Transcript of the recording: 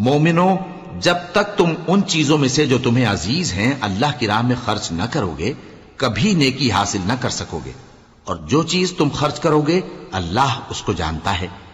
मोमिनो, जब तक तुम उन चीजों में से जो तुम्हें अजीज हैं अल्लाह की राह में खर्च न करोगे, कभी नेकी हासिल न कर सकोगे। और जो चीज तुम खर्च करोगे अल्लाह उसको जानता है।